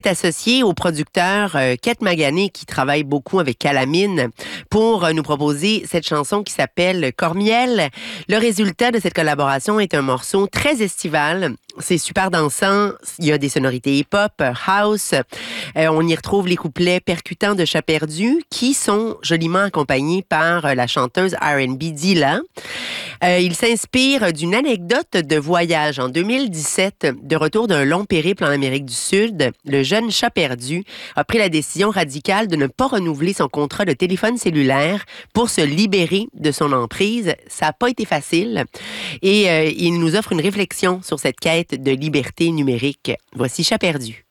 Associé au producteur Kate Magané qui travaille beaucoup avec Calamine pour nous proposer cette chanson qui s'appelle Cormiel. Le résultat de cette collaboration est un morceau très estival. C'est super dansant. Il y a des sonorités hip-hop, house. On y retrouve les couplets percutants de Chat perdu qui sont joliment accompagnés par la chanteuse R&B Dilla. Il s'inspire d'une anecdote de voyage en 2017. De retour d'un long périple en Amérique du Sud, le jeune Chat perdu a pris la décision radicale de ne pas renouveler son contrat de téléphone cellulaire pour se libérer de son emprise. Ça n'a pas été facile. Et il nous offre une réflexion sur cette quête de liberté numérique. Voici Chat perdu.